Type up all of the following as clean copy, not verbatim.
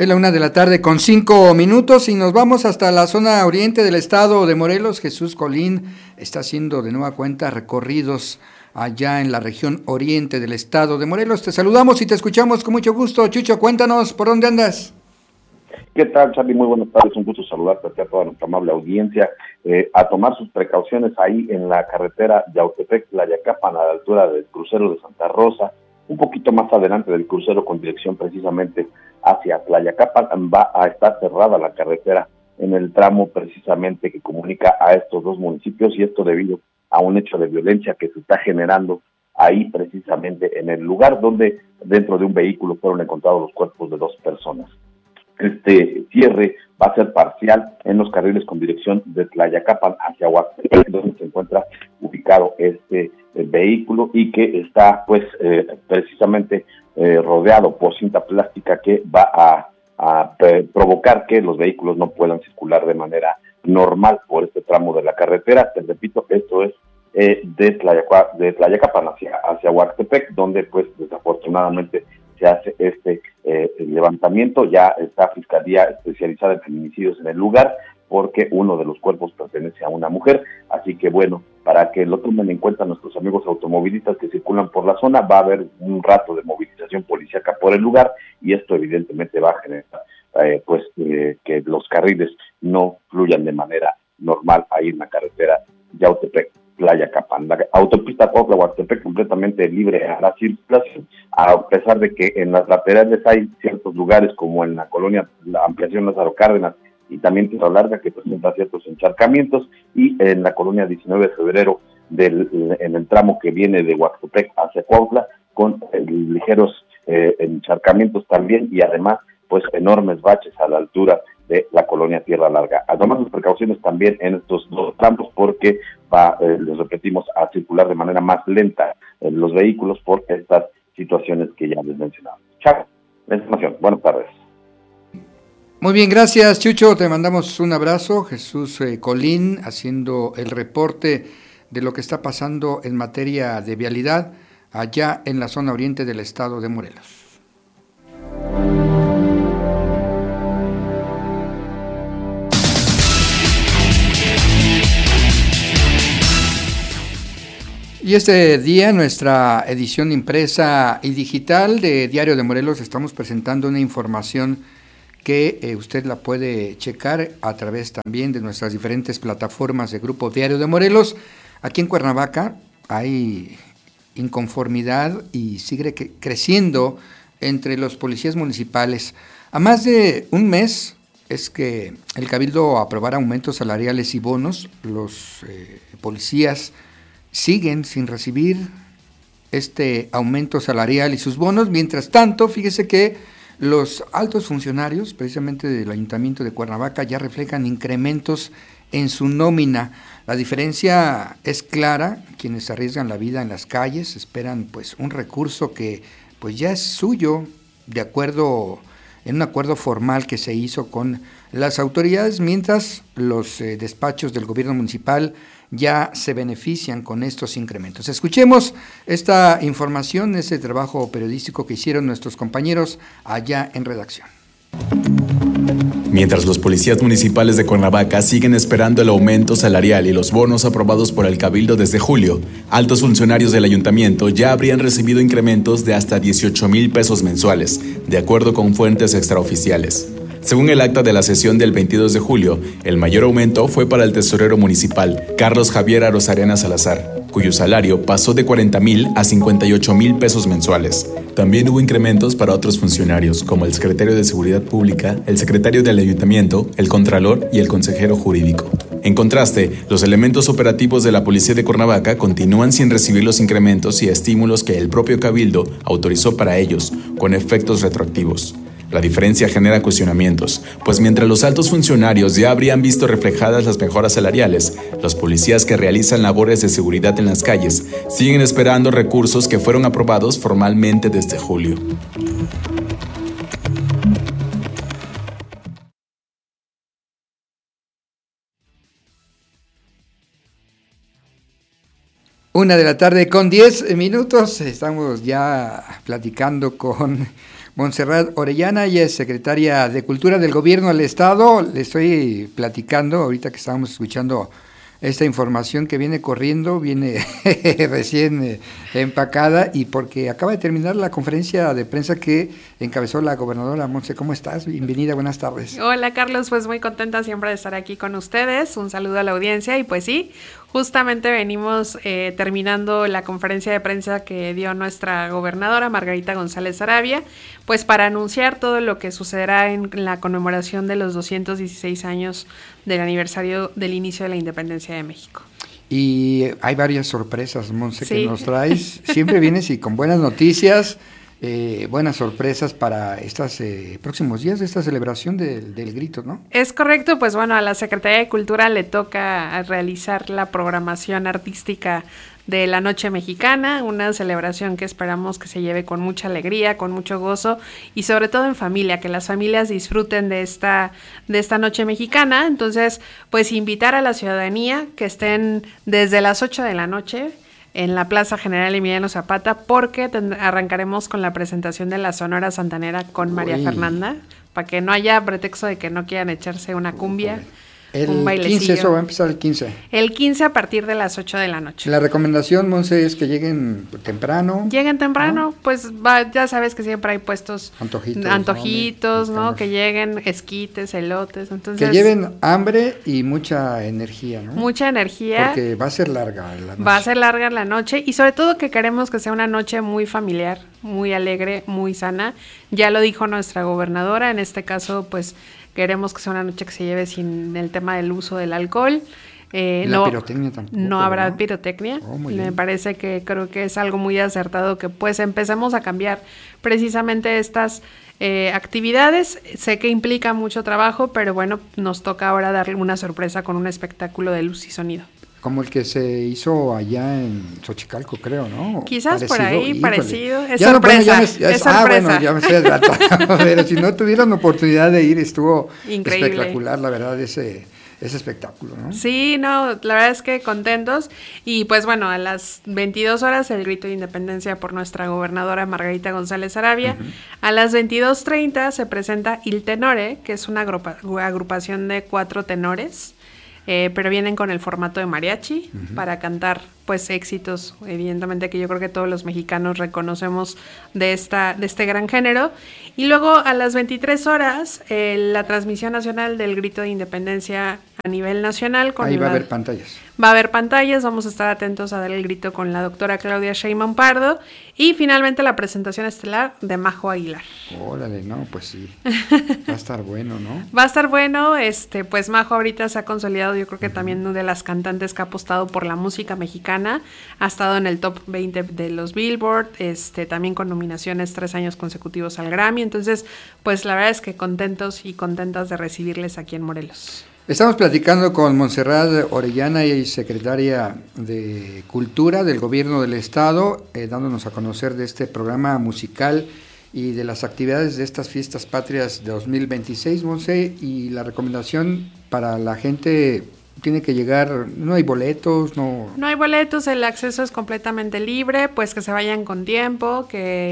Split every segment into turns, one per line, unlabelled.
Es la 1:05 p.m. y nos vamos hasta la zona oriente del estado de Morelos. Jesús Colín está haciendo de nueva cuenta recorridos allá en la región oriente del estado de Morelos. Te saludamos y te escuchamos con mucho gusto. Chucho, cuéntanos, ¿por dónde andas?
¿Qué tal, Charlie? Muy buenas tardes, un gusto saludarte a toda nuestra amable audiencia. A tomar sus precauciones ahí en la carretera Yautepec-Tlayacapan, a la altura del crucero de Santa Rosa, un poquito más adelante del crucero con dirección precisamente hacia Tlayacapan, va a estar cerrada la carretera en el tramo precisamente que comunica a estos dos municipios, y esto debido a un hecho de violencia que se está generando ahí precisamente en el lugar donde dentro de un vehículo fueron encontrados los cuerpos de 2 personas. Este cierre va a ser parcial en los carriles con dirección de Tlayacapan hacia Huastepec, donde se encuentra ubicado este vehículo y que está precisamente rodeado por cinta plástica que va a provocar que los vehículos no puedan circular de manera normal por este tramo de la carretera. Te repito, esto es de Tlayacapan hacia Huastepec, donde pues desafortunadamente se hace este levantamiento. Ya está Fiscalía Especializada en Feminicidios en el lugar, porque uno de los cuerpos pertenece a una mujer, así que bueno, para que lo tomen en cuenta nuestros amigos automovilistas que circulan por la zona, va a haber un rato de movilización policíaca por el lugar, y esto evidentemente va a generar que los carriles no fluyan de manera normal ahí en la carretera Yautepec-Tlayacapan. La autopista Cuautla-Huastepec completamente libre a la circulación, a pesar de que en las laterales hay ciertos lugares como en la colonia la ampliación Lázaro Cárdenas y también Tierra Larga, que presenta ciertos encharcamientos, y en la colonia 19 de febrero en el tramo que viene de Huastepec hacia Cuautla con ligeros encharcamientos también, y además pues enormes baches a la altura de la colonia Tierra Larga. A tomar sus precauciones también en estos 2 tramos, porque les repetimos, a circular de manera más lenta los vehículos por estas situaciones que ya les mencionaba. Chao, la información. Buenas tardes.
Muy bien, gracias, Chucho. Te mandamos un abrazo. Jesús Colín haciendo el reporte de lo que está pasando en materia de vialidad allá en la zona oriente del estado de Morelos. Y este día, nuestra edición impresa y digital de Diario de Morelos, estamos presentando una información que usted la puede checar a través también de nuestras diferentes plataformas de Grupo Diario de Morelos. Aquí en Cuernavaca hay inconformidad y sigue creciendo entre los policías municipales. A más de un mes es que el Cabildo aprobará aumentos salariales y bonos. Los policías siguen sin recibir este aumento salarial y sus bonos. Mientras tanto, fíjese que los altos funcionarios, precisamente del Ayuntamiento de Cuernavaca, ya reflejan incrementos en su nómina. La diferencia es clara. Quienes arriesgan la vida en las calles esperan pues un recurso que pues ya es suyo en un acuerdo formal que se hizo con las autoridades, mientras los despachos del gobierno municipal ya se benefician con estos incrementos. Escuchemos esta información, ese trabajo periodístico que hicieron nuestros compañeros allá en redacción.
Mientras los policías municipales de Cuernavaca siguen esperando el aumento salarial y los bonos aprobados por el Cabildo desde julio, altos funcionarios del ayuntamiento ya habrían recibido incrementos de hasta 18,000 pesos mensuales, de acuerdo con fuentes extraoficiales. Según el acta de la sesión del 22 de julio, el mayor aumento fue para el tesorero municipal, Carlos Javier Arozarena Salazar, cuyo salario pasó de 40,000 a 58,000 pesos mensuales. También hubo incrementos para otros funcionarios, como el secretario de Seguridad Pública, el secretario del Ayuntamiento, el contralor y el consejero jurídico. En contraste, los elementos operativos de la Policía de Cuernavaca continúan sin recibir los incrementos y estímulos que el propio Cabildo autorizó para ellos, con efectos retroactivos. La diferencia genera cuestionamientos, pues mientras los altos funcionarios ya habrían visto reflejadas las mejoras salariales, los policías que realizan labores de seguridad en las calles siguen esperando recursos que fueron aprobados formalmente desde julio.
Una de la tarde con 10 minutos, estamos ya platicando con Montserrat Orellana, ella es secretaria de Cultura del Gobierno del Estado. Le estoy platicando ahorita que estábamos escuchando esta información que viene corriendo, viene recién empacada, y porque acaba de terminar la conferencia de prensa que encabezó la gobernadora. Montse, ¿cómo estás? Bienvenida, buenas tardes.
Hola Carlos, pues muy contenta siempre de estar aquí con ustedes, un saludo a la audiencia y pues sí, justamente venimos terminando la conferencia de prensa que dio nuestra gobernadora Margarita González Saravia, pues para anunciar todo lo que sucederá en la conmemoración de los 216 años del aniversario del inicio de la independencia de México.
Y hay varias sorpresas, Montse, sí, que nos traes. Siempre vienes y con buenas noticias, buenas sorpresas para estos próximos días de esta celebración del grito, ¿no?
Es correcto, pues bueno, a la Secretaría de Cultura le toca realizar la programación artística de la Noche Mexicana, una celebración que esperamos que se lleve con mucha alegría, con mucho gozo y sobre todo en familia, que las familias disfruten de esta Noche Mexicana. Entonces, pues invitar a la ciudadanía que estén desde las 8 de la noche en la Plaza General Emiliano Zapata, porque arrancaremos con la presentación de la Sonora Santanera con María Fernanda, para que no haya pretexto de que no quieran echarse una cumbia.
El 15, eso va a empezar el 15.
El 15 a partir de las 8 de la noche.
La recomendación, Monse, es que lleguen temprano.
Lleguen temprano, ¿no? Pues ya sabes que siempre hay puestos antojitos, ¿no? Que lleguen esquites, elotes, entonces...
Que lleven hambre y mucha energía, ¿no?
Mucha energía.
Porque va a ser larga la noche.
Va a ser larga la noche y sobre todo que queremos que sea una noche muy familiar, muy alegre, muy sana. Ya lo dijo nuestra gobernadora, en este caso, pues... Queremos que sea una noche que se lleve sin el tema del uso del alcohol.
La pirotecnia tampoco.
No habrá pirotecnia. Me parece que creo que es algo muy acertado que pues empecemos a cambiar precisamente estas actividades. Sé que implica mucho trabajo, pero bueno, nos toca ahora darle una sorpresa con un espectáculo de luz y sonido.
Como el que se hizo allá en Xochicalco, creo, ¿no?
Quizás
parecido,
por ahí,
híjole.
parecido. Es
ya
sorpresa.
No, bueno, es sorpresa. Bueno, ya me estoy adelantando. Pero si no tuvieron oportunidad de ir, estuvo increíble. Espectacular, la verdad, ese espectáculo, ¿no?
Sí, no, la verdad es que contentos. Y pues bueno, a las 22 horas el grito de independencia por nuestra gobernadora Margarita González Saravia. A las 22:30 se presenta Il Tenore, que es una agrupación de 4 tenores. Pero vienen con el formato de mariachi para cantar pues éxitos, evidentemente, que yo creo que todos los mexicanos reconocemos de este gran género. Y luego a las 23 horas la transmisión nacional del grito de independencia a nivel nacional.
Ahí va a haber pantallas.
Va a haber pantallas, vamos a estar atentos a dar el grito con la doctora Claudia Sheinbaum Pardo y finalmente la presentación estelar de Majo Aguilar.
Órale, no, pues sí, va a estar bueno, ¿no?
Va a estar bueno, pues Majo ahorita se ha consolidado, yo creo que también una de las cantantes que ha apostado por la música mexicana, ha estado en el top 20 de los Billboard, también con nominaciones 3 años consecutivos al Grammy, entonces pues la verdad es que contentos y contentas de recibirles aquí en Morelos.
Estamos platicando con Montserrat Orellana, y secretaria de Cultura del Gobierno del Estado, dándonos a conocer de este programa musical y de las actividades de estas fiestas patrias de 2026, Monse, y la recomendación para la gente tiene que llegar, no hay boletos, no
hay boletos, el acceso es completamente libre, pues que se vayan con tiempo,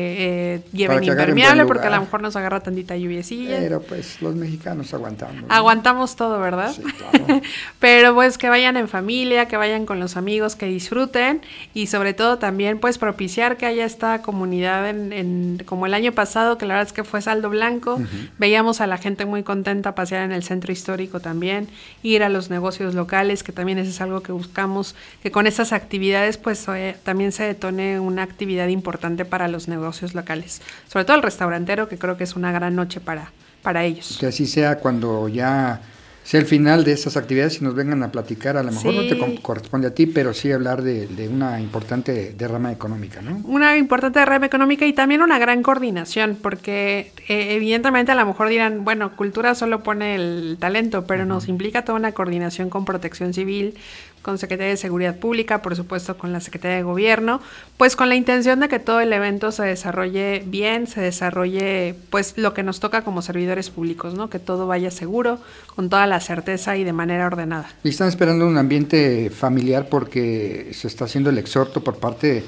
que lleven impermeable, porque a lo mejor nos agarra tantita lluviecilla.
Pero pues los mexicanos aguantamos, ¿no?
Aguantamos todo, ¿verdad?
Sí, claro.
Pero pues que vayan en familia, que vayan con los amigos, que disfruten y sobre todo también pues propiciar que haya esta comunidad como el año pasado, que la verdad es que fue saldo blanco, veíamos a la gente muy contenta pasear en el centro histórico también, ir a los negocios locales, que también eso es algo que buscamos, que con estas actividades pues también se detone una actividad importante para los negocios locales, sobre todo el restaurantero, que creo que es una gran noche para ellos.
Que así sea cuando ya sea el final de estas actividades y nos vengan a platicar, a lo mejor no te corresponde a ti, pero sí hablar de una importante derrama económica, ¿no?
Una importante derrama económica y también una gran coordinación, porque evidentemente a lo mejor dirán, bueno, cultura solo pone el talento, pero nos implica toda una coordinación con Protección Civil, con Secretaría de Seguridad Pública, por supuesto con la Secretaría de Gobierno, pues con la intención de que todo el evento se desarrolle bien, se desarrolle pues lo que nos toca como servidores públicos, ¿no? Que todo vaya seguro, con toda la certeza y de manera ordenada.
Y están esperando un ambiente familiar porque se está haciendo el exhorto por parte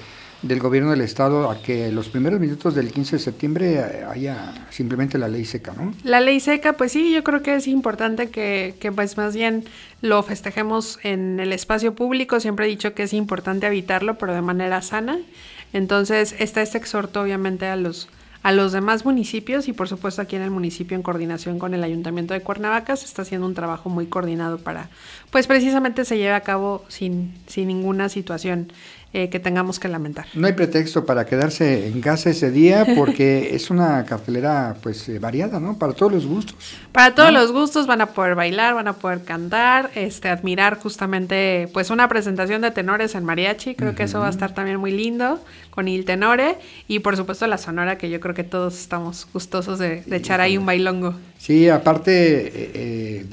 del gobierno del estado a que los primeros minutos del 15 de septiembre haya simplemente la ley seca, ¿no?
La ley seca, pues sí, yo creo que es importante que pues más bien lo festejemos en el espacio público. Siempre he dicho que es importante habitarlo, pero de manera sana. Entonces está este exhorto obviamente a los demás municipios y por supuesto aquí en el municipio en coordinación con el Ayuntamiento de Cuernavaca se está haciendo un trabajo muy coordinado para pues precisamente se lleve a cabo sin ninguna situación que tengamos que lamentar.
No hay pretexto para quedarse en casa ese día porque es una cartelera pues variada, ¿no? Para todos los gustos.
Para todos los gustos, van a poder bailar, van a poder cantar, admirar justamente pues una presentación de tenores en mariachi, creo que eso va a estar también muy lindo, con Il Tenore, y por supuesto la Sonora, que yo creo que todos estamos gustosos de echar ahí un bailongo.
Sí, aparte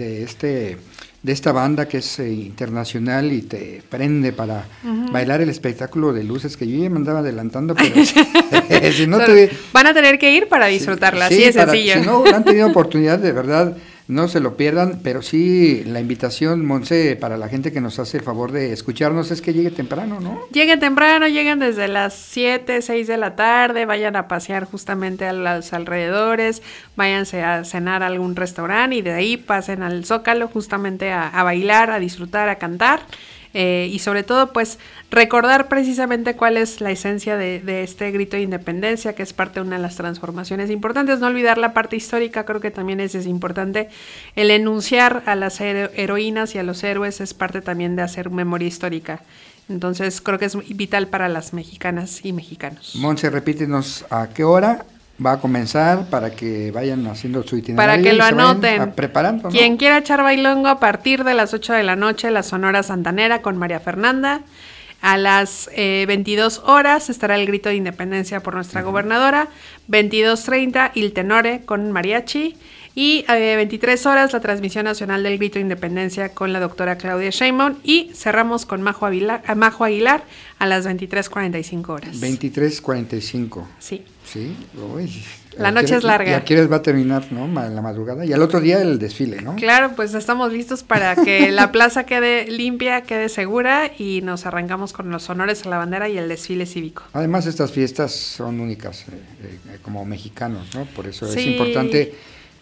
de esta banda que es internacional y te prende para bailar el espectáculo de luces, que yo ya me andaba adelantando, pero si no
van a tener que ir para disfrutarla,
sí,
así de sencillo.
Si no han tenido oportunidad, de verdad, no se lo pierdan, pero sí la invitación, Monse, para la gente que nos hace el favor de escucharnos es que llegue temprano, ¿no?
Lleguen temprano, lleguen desde las 7, 6 de la tarde, vayan a pasear justamente a los alrededores, váyanse a cenar a algún restaurante y de ahí pasen al Zócalo justamente a bailar, a disfrutar, a cantar. Y sobre todo pues recordar precisamente cuál es la esencia de este grito de independencia, que es parte de una de las transformaciones importantes. No olvidar la parte histórica, creo que también es importante. El enunciar a las heroínas y a los héroes es parte también de hacer memoria histórica. Entonces creo que es vital para las mexicanas y mexicanos.
Monse, repítenos a qué hora va a comenzar para que vayan haciendo su itinerario.
Para que lo anoten.
Preparando, ¿no?
Quien quiera echar bailongo a partir de las 8 de la noche, la Sonora Santanera con María Fernanda. A las 22 horas estará el grito de independencia por nuestra gobernadora. 22:30 Il Tenore con mariachi. Y a 23 horas la transmisión nacional del grito de independencia con la doctora Claudia Sheinbaum. Y cerramos con Majo Aguilar a las 23:45 horas.
23:45.
Sí.
Sí, uy.
La noche es larga.
Y aquí va a terminar, ¿no? La madrugada. Y al otro día el desfile, ¿no?
Claro, pues estamos listos para que la plaza quede limpia, quede segura y nos arrancamos con los honores a la bandera y el desfile cívico.
Además, estas fiestas son únicas como mexicanos, ¿no? Por eso
sí.
Es importante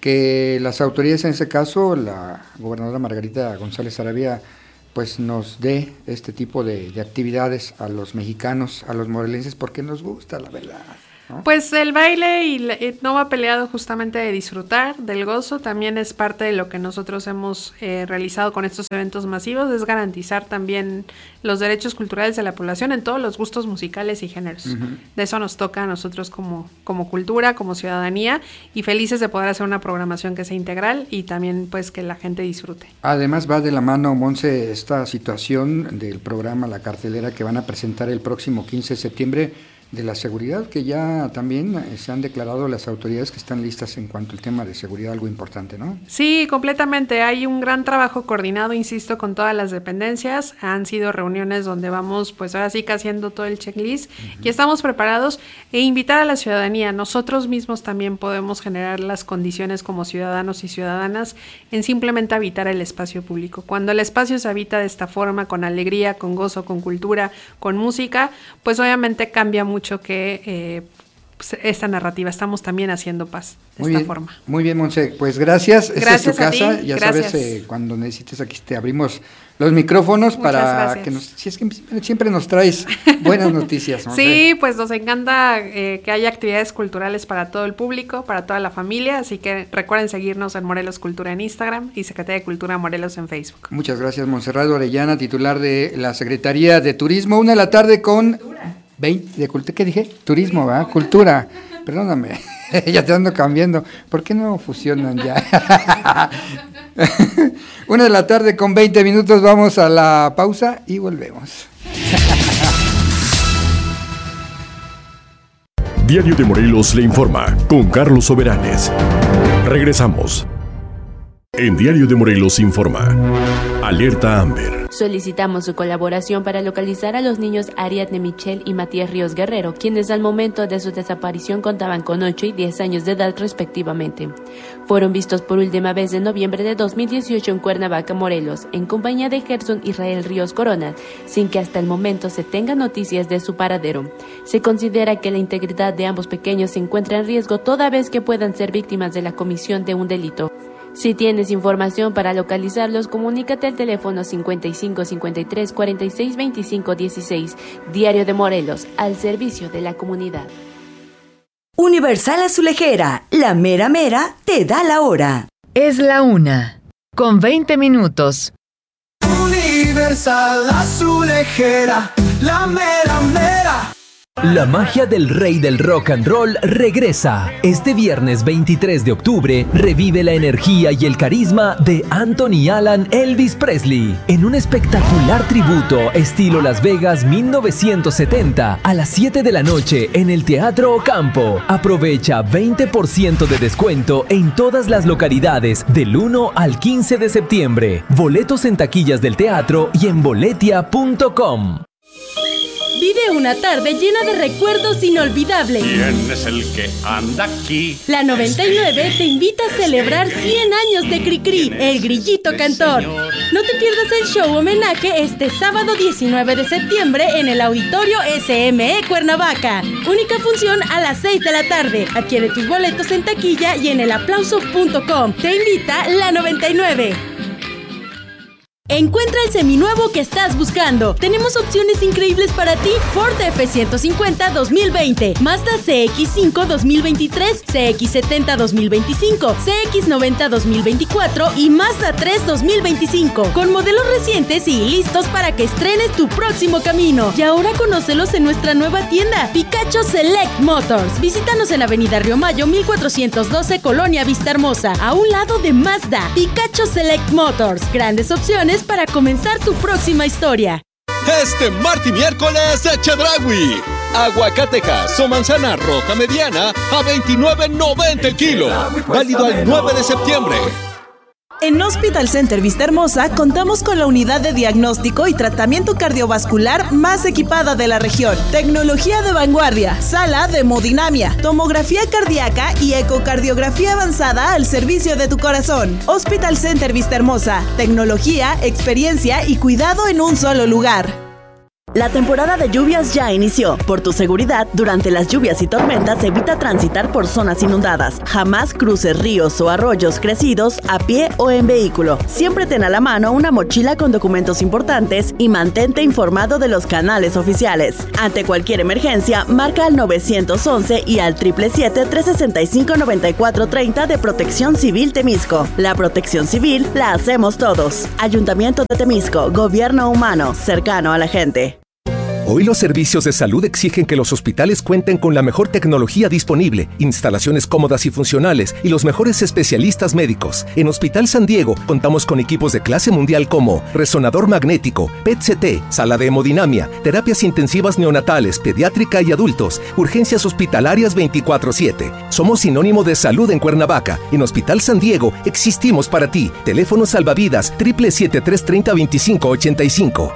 que las autoridades, en ese caso, la gobernadora Margarita González Arabia, pues nos dé este tipo de actividades a los mexicanos, a los morelenses, porque nos gusta, la verdad, ¿no?
Pues el baile no va peleado justamente de disfrutar, del gozo, también es parte de lo que nosotros hemos realizado con estos eventos masivos, es garantizar también los derechos culturales de la población en todos los gustos musicales y géneros. De eso nos toca a nosotros como cultura, como ciudadanía, y felices de poder hacer una programación que sea integral y también pues que la gente disfrute.
Además va de la mano, Monse, esta situación del programa, la cartelera que van a presentar el próximo 15 de septiembre, de la seguridad, que ya también se han declarado las autoridades que están listas en cuanto al tema de seguridad, algo importante, ¿no?
Sí, completamente. Hay un gran trabajo coordinado, insisto, con todas las dependencias. Han sido reuniones donde vamos, pues ahora sí que haciendo todo el checklist y estamos preparados e invitar a la ciudadanía. Nosotros mismos también podemos generar las condiciones como ciudadanos y ciudadanas en simplemente habitar el espacio público. Cuando el espacio se habita de esta forma, con alegría, con gozo, con cultura, con música, pues obviamente cambia mucho que esta narrativa. Estamos también haciendo paz de esta forma.
Muy bien, Monse, pues gracias.
Gracias
Esta es tu casa, ya
gracias.
Sabes, cuando necesites aquí te abrimos los micrófonos. Muchas para gracias. Que si es que siempre nos traes buenas noticias, Monse.
Sí, pues nos encanta que haya actividades culturales para todo el público, para toda la familia, así que recuerden seguirnos en Morelos Cultura en Instagram y Secretaría de Cultura Morelos en Facebook.
Muchas gracias, Montserrat Orellana, titular de la Secretaría de Turismo. 1 de la tarde con 20 de cultura, ¿qué dije? Turismo, ¿verdad? Cultura, perdóname, ya te ando cambiando, ¿por qué no fusionan ya? 1 de la tarde con 20 minutos, vamos a la pausa y volvemos.
Diario de Morelos le informa con Carlos Soberanes. Regresamos. En Diario de Morelos informa. Alerta Amber.
Solicitamos su colaboración para localizar a los niños Ariadne Michelle y Matías Ríos Guerrero, quienes al momento de su desaparición contaban con 8 y 10 años de edad respectivamente. Fueron vistos por última vez en noviembre de 2018 en Cuernavaca, Morelos, en compañía de Gerson Israel Ríos Corona, sin que hasta el momento se tenga noticias de su paradero. Se considera que la integridad de ambos pequeños se encuentra en riesgo toda vez que puedan ser víctimas de la comisión de un delito. Si tienes información para localizarlos, comunícate al teléfono 55 53 46 25 16. Diario de Morelos, al servicio de la comunidad.
Universal Azulejera, la mera mera te da la hora.
Es la 1:20.
Universal Azulejera, la mera mera.
La magia del rey del rock and roll regresa. Este viernes 23 de octubre revive la energía y el carisma de Anthony Alan Elvis Presley en un espectacular tributo estilo Las Vegas 1970 a las 7 de la noche en el Teatro Ocampo. Aprovecha 20% de descuento en todas las localidades del 1 al 15 de septiembre. Boletos en taquillas del teatro y en boletia.com.
Vive una tarde llena de recuerdos inolvidables.
¿Quién es el que anda aquí?
La 99 te invita a celebrar 100 años de Cricri, el grillito cantor. No te pierdas el show homenaje este sábado 19 de septiembre en el Auditorio SME Cuernavaca. Única función a las 6 de la tarde. Adquiere tus boletos en taquilla y en elaplauso.com. Te invita la 99. Encuentra el seminuevo que estás buscando. Tenemos opciones increíbles para ti. Ford F-150 2020, Mazda CX-5 2023, CX-70 2025, CX-90 2024 y Mazda 3 2025. Con modelos recientes y listos para que estrenes tu próximo camino. Y ahora conócelos en nuestra nueva tienda, Picacho Select Motors. Visítanos en Avenida Río Mayo 1412, Colonia Vista Hermosa, a un lado de Mazda. Picacho Select Motors. Grandes opciones para comenzar tu próxima historia.
Este martes y miércoles de Chedraui. Aguacatejas o manzana roja mediana a $29.90 el kilo. Válido al 9 de septiembre.
En Hospital Center Vista Hermosa contamos con la unidad de diagnóstico y tratamiento cardiovascular más equipada de la región. Tecnología de vanguardia, sala de hemodinamia, tomografía cardíaca y ecocardiografía avanzada al servicio de tu corazón. Hospital Center Vista Hermosa, tecnología, experiencia y cuidado en un solo lugar.
La temporada de lluvias ya inició. Por tu seguridad, durante las lluvias y tormentas, evita transitar por zonas inundadas. Jamás cruces ríos o arroyos crecidos a pie o en vehículo. Siempre ten a la mano una mochila con documentos importantes y mantente informado de los canales oficiales. Ante cualquier emergencia, marca al 911 y al 777-365-9430 de Protección Civil Temisco. La protección civil la hacemos todos. Ayuntamiento de Temisco, gobierno humano, cercano a la gente.
Hoy los servicios de salud exigen que los hospitales cuenten con la mejor tecnología disponible, instalaciones cómodas y funcionales y los mejores especialistas médicos. En Hospital San Diego contamos con equipos de clase mundial como resonador magnético, PET-CT, sala de hemodinamia, terapias intensivas neonatales, pediátrica y adultos, urgencias hospitalarias 24/7. Somos sinónimo de salud en Cuernavaca. En Hospital San Diego existimos para ti. Teléfono salvavidas 777-330-2585.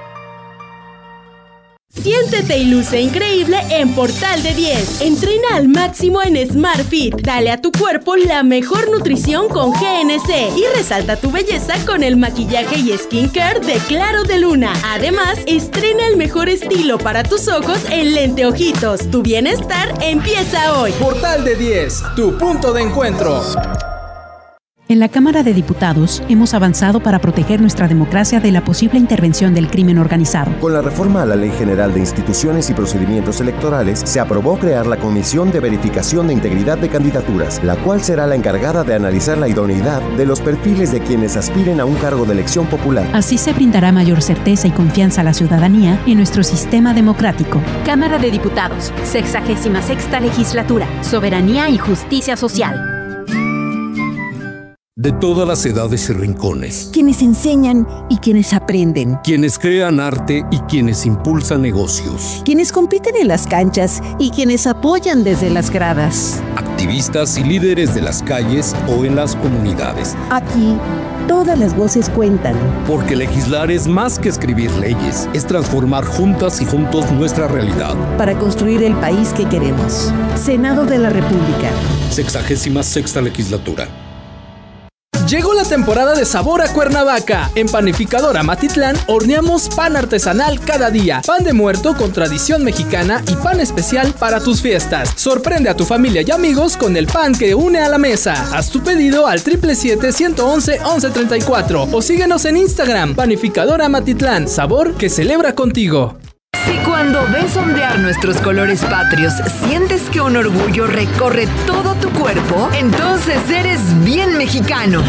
Siéntete y luce increíble en Portal de 10. Entrena al máximo en Smart Fit. Dale a tu cuerpo la mejor nutrición con GNC y resalta tu belleza con el maquillaje y skincare de Claro de Luna. Además, estrena el mejor estilo para tus ojos en Lente Ojitos. Tu bienestar empieza hoy.
Portal de 10, tu punto de encuentro.
En la Cámara de Diputados hemos avanzado para proteger nuestra democracia de la posible intervención del crimen organizado.
Con la reforma a la Ley General de Instituciones y Procedimientos Electorales, se aprobó crear la Comisión de Verificación de Integridad de Candidaturas, la cual será la encargada de analizar la idoneidad de los perfiles de quienes aspiren a un cargo de elección popular.
Así se brindará mayor certeza y confianza a la ciudadanía en nuestro sistema democrático.
Cámara de Diputados, 66ª Legislatura, Soberanía y Justicia Social.
de todas las edades y rincones.
Quienes enseñan y quienes aprenden.
Quienes crean arte y quienes impulsan negocios.
Quienes compiten en las canchas y quienes apoyan desde las gradas.
Activistas y líderes de las calles o en las comunidades.
Aquí, todas las voces cuentan.
Porque legislar es más que escribir leyes, es transformar juntas y juntos nuestra realidad.
Para construir el país que queremos. Senado de la República.
66ª Legislatura.
Llegó la temporada de sabor a Cuernavaca. En Panificadora Matitlán horneamos pan artesanal cada día. Pan de muerto con tradición mexicana y pan especial para tus fiestas. Sorprende a tu familia y amigos con el pan que une a la mesa. Haz tu pedido al 777-111-1134 o síguenos en Instagram. Panificadora Matitlán, sabor que celebra contigo.
Si cuando ves ondear nuestros colores patrios sientes que un orgullo recorre todo tu cuerpo, entonces eres bien mexicano.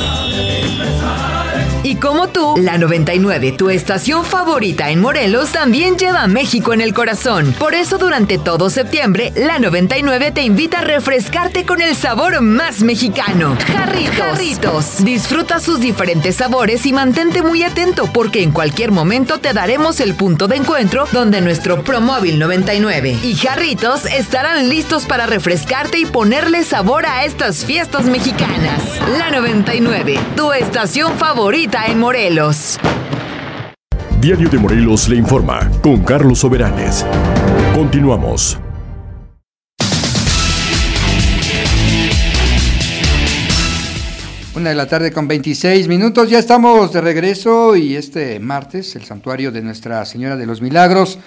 Y como tú, la 99, tu estación favorita en Morelos, también lleva a México en el corazón. Por eso durante todo septiembre, la 99 te invita a refrescarte con el sabor más mexicano. Jarritos. Disfruta sus diferentes sabores y mantente muy atento porque en cualquier momento te daremos el punto de encuentro donde nuestro Promóvil 99 y Jarritos estarán listos para refrescarte y ponerle sabor a estas fiestas mexicanas. La 99, tu estación favorita en Morelos.
Diario de Morelos le informa con Carlos Soberanes. Continuamos.
Una de la tarde con 26 minutos, ya estamos de regreso y este martes el santuario de Nuestra Señora de los Milagros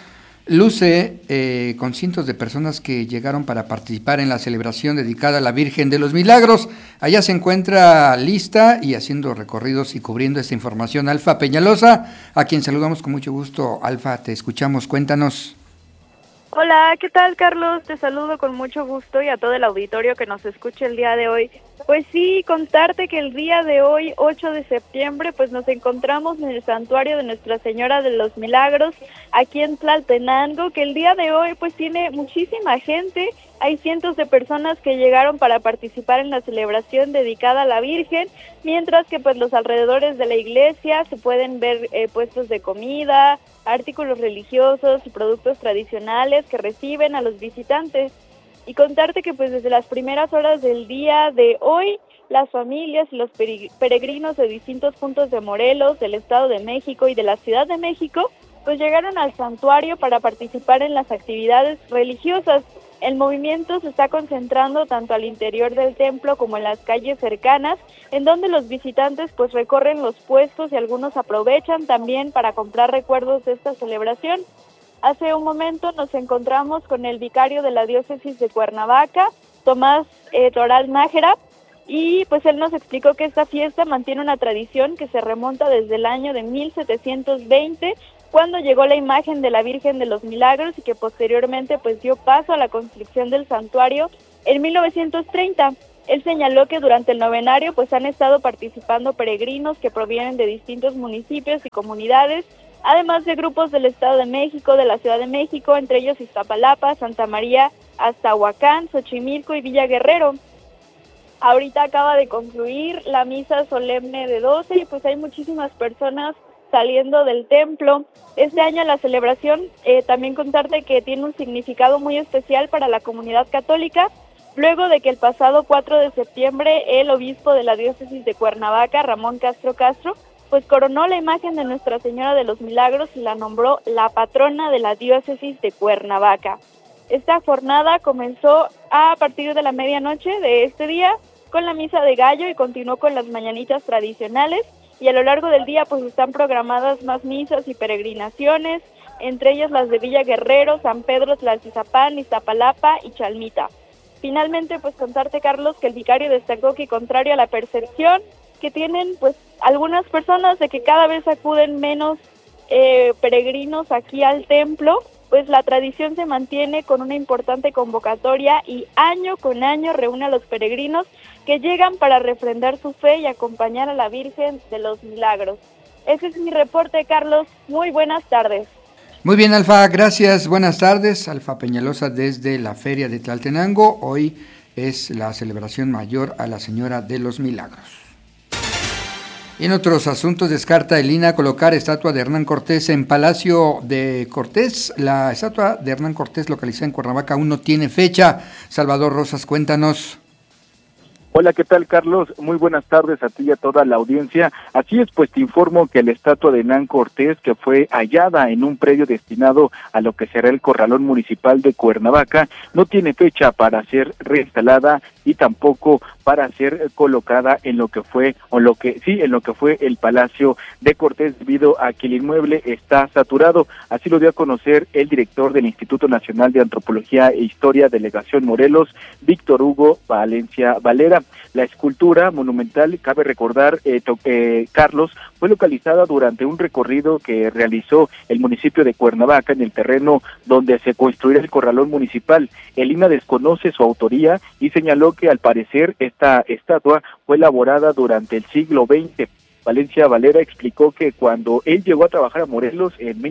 luce con cientos de personas que llegaron para participar en la celebración dedicada a la Virgen de los Milagros. Allá se encuentra lista y haciendo recorridos y cubriendo esta información Alfa Peñalosa, a quien saludamos con mucho gusto. Alfa, te escuchamos, cuéntanos.
Hola, ¿qué tal, Carlos? Te saludo con mucho gusto y a todo el auditorio que nos escuche el día de hoy. Pues sí, contarte que el día de hoy, 8 de septiembre, pues nos encontramos en el santuario de Nuestra Señora de los Milagros, aquí en Tlaltenango, que el día de hoy pues tiene muchísima gente. Hay cientos de personas que llegaron para participar en la celebración dedicada a la Virgen, mientras que pues los alrededores de la iglesia se pueden ver puestos de comida, artículos religiosos y productos tradicionales que reciben a los visitantes. Y contarte que pues desde las primeras horas del día de hoy, las familias y los peregrinos de distintos puntos de Morelos, del Estado de México y de la Ciudad de México, pues llegaron al santuario para participar en las actividades religiosas. El movimiento se está concentrando tanto al interior del templo como en las calles cercanas, en donde los visitantes pues recorren los puestos y algunos aprovechan también para comprar recuerdos de esta celebración. Hace un momento nos encontramos con el vicario de la diócesis de Cuernavaca, Tomás Toral Nájera, y pues él nos explicó que esta fiesta mantiene una tradición que se remonta desde el año de 1720, cuando llegó la imagen de la Virgen de los Milagros y que posteriormente pues dio paso a la construcción del santuario en 1930. Él señaló que durante el novenario pues han estado participando peregrinos que provienen de distintos municipios y comunidades, además de grupos del Estado de México, de la Ciudad de México, entre ellos Iztapalapa, Santa María, Aztahuacán, Xochimilco y Villa Guerrero. Ahorita acaba de concluir la misa solemne de 12 y pues hay muchísimas personas saliendo del templo. Este año la celebración, también contarte que tiene un significado muy especial para la comunidad católica, luego de que el pasado 4 de septiembre el obispo de la diócesis de Cuernavaca, Ramón Castro Castro, pues coronó la imagen de Nuestra Señora de los Milagros y la nombró la patrona de la diócesis de Cuernavaca. Esta jornada comenzó a partir de la medianoche de este día con la misa de gallo y continuó con las mañanitas tradicionales, y a lo largo del día pues están programadas más misas y peregrinaciones, entre ellas las de Villa Guerrero, San Pedro Tlaltizapán, Iztapalapa y Chalmita. Finalmente pues contarte, Carlos, que el vicario destacó que contrario a la percepción que tienen pues algunas personas de que cada vez acuden menos peregrinos aquí al templo, pues la tradición se mantiene con una importante convocatoria y año con año reúne a los peregrinos que llegan para refrendar su fe y acompañar a la Virgen de los Milagros. Ese es mi reporte, Carlos. Muy buenas tardes.
Muy bien, Alfa, gracias. Buenas tardes. Alfa Peñalosa desde la Feria de Tlaltenango. Hoy es la celebración mayor a la Señora de los Milagros. Y en otros asuntos, descarta el INAH colocar estatua de Hernán Cortés en Palacio de Cortés. La estatua de Hernán Cortés localizada en Cuernavaca aún no tiene fecha. Salvador Rosas, cuéntanos.
Hola, ¿qué tal, Carlos? Muy buenas tardes a ti y a toda la audiencia. Así es, pues te informo que la estatua de Hernán Cortés, que fue hallada en un predio destinado a lo que será el Corralón Municipal de Cuernavaca, no tiene fecha para ser reinstalada y tampoco para ser colocada en lo que fue el Palacio de Cortés, debido a que el inmueble está saturado. Así lo dio a conocer el director del Instituto Nacional de Antropología e Historia, Delegación Morelos, Víctor Hugo Valencia Valera. La escultura monumental, cabe recordar, Carlos, fue localizada durante un recorrido que realizó el municipio de Cuernavaca en el terreno donde se construirá el Corralón Municipal. El INAH desconoce su autoría y señaló que al parecer esta estatua fue elaborada durante el siglo XX. Valencia Valera explicó que cuando él llegó a trabajar a Morelos en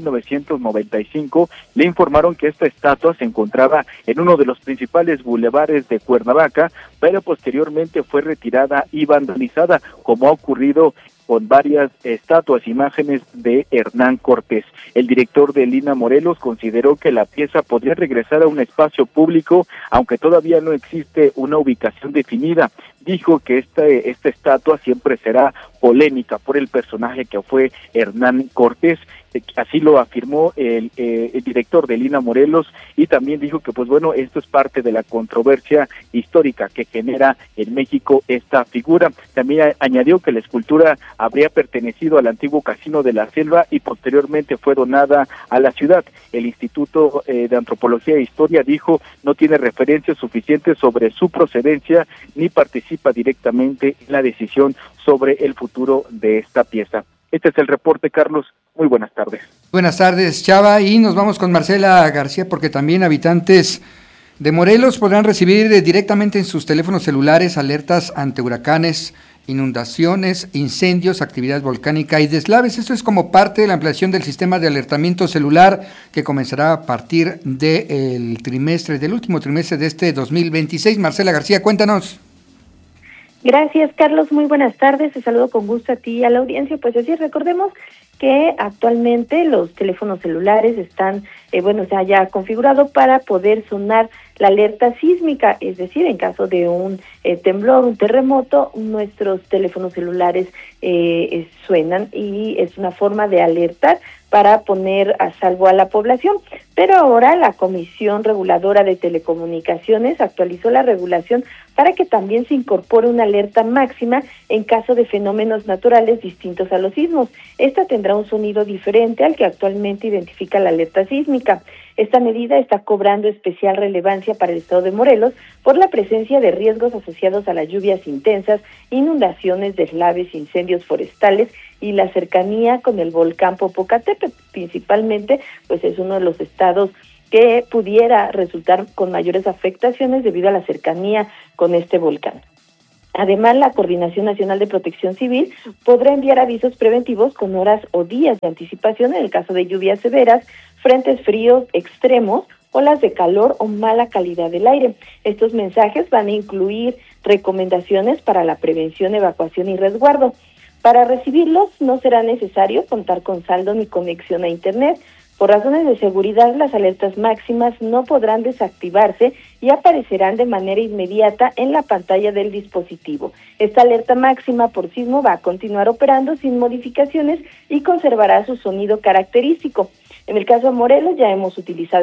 1995, le informaron que esta estatua se encontraba en uno de los principales bulevares de Cuernavaca, pero posteriormente fue retirada y vandalizada, como ha ocurrido con varias estatuas, imágenes de Hernán Cortés. El director del INAH Morelos consideró que la pieza podría regresar a un espacio público, aunque todavía no existe una ubicación definida. Dijo que esta estatua siempre será polémica por el personaje que fue Hernán Cortés. Así lo afirmó el director del INAH Morelos, y también dijo que, pues bueno, esto es parte de la controversia histórica que genera en México esta figura. También añadió que la escultura habría pertenecido al antiguo Casino de la Selva y posteriormente fue donada a la ciudad. El Instituto de Antropología e Historia dijo no tiene referencias suficientes sobre su procedencia ni participa directamente en la decisión sobre el futuro de esta pieza. Este es el reporte, Carlos. Muy buenas tardes.
Buenas tardes, Chava, y nos vamos con Marcela García, porque también habitantes de Morelos podrán recibir directamente en sus teléfonos celulares alertas ante huracanes, inundaciones, incendios, actividad volcánica y deslaves. Esto es como parte de la ampliación del sistema de alertamiento celular que comenzará a partir del último trimestre de este 2026. Marcela García, cuéntanos.
Gracias, Carlos. Muy buenas tardes. Te saludo con gusto a ti y a la audiencia. Pues así, recordemos que actualmente los teléfonos celulares están, se haya configurado para poder sonar la alerta sísmica, es decir, en caso de un temblor, un terremoto, nuestros teléfonos celulares suenan y es una forma de alertar para poner a salvo a la población. Pero ahora la Comisión Reguladora de Telecomunicaciones actualizó la regulación para que también se incorpore una alerta máxima en caso de fenómenos naturales distintos a los sismos. Esta tendrá un sonido diferente al que actualmente identifica la alerta sísmica. Esta medida está cobrando especial relevancia para el estado de Morelos por la presencia de riesgos asociados a las lluvias intensas, inundaciones, deslaves, incendios forestales y la cercanía con el volcán Popocatépetl. Principalmente, pues es uno de los estados que pudiera resultar con mayores afectaciones debido a la cercanía con este volcán. Además, la Coordinación Nacional de Protección Civil podrá enviar avisos preventivos con horas o días de anticipación en el caso de lluvias severas, frentes fríos extremos, olas de calor o mala calidad del aire. Estos mensajes van a incluir recomendaciones para la prevención, evacuación y resguardo. Para recibirlos no será necesario contar con saldo ni conexión a Internet. Por razones de seguridad, las alertas máximas no podrán desactivarse y aparecerán de manera inmediata en la pantalla del dispositivo. Esta alerta máxima por sismo va a continuar operando sin modificaciones y conservará su sonido característico. En el caso de Morelos ya hemos utilizado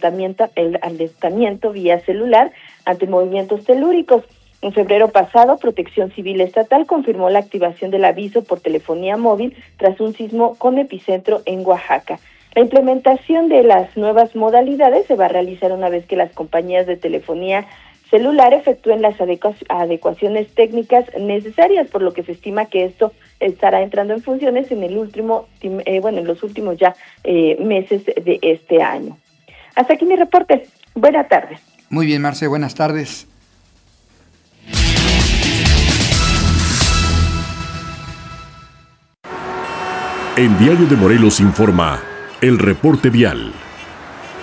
el alertamiento vía celular ante movimientos telúricos. En febrero pasado, Protección Civil Estatal confirmó la activación del aviso por telefonía móvil tras un sismo con epicentro en Oaxaca. La implementación de las nuevas modalidades se va a realizar una vez que las compañías de telefonía celular efectúen las adecuaciones técnicas necesarias, por lo que se estima que esto estará entrando en funciones en los últimos meses de este año. Hasta aquí mi reporte. Buenas tardes.
Muy bien, Marce, buenas tardes.
En Diario de Morelos informa el reporte vial.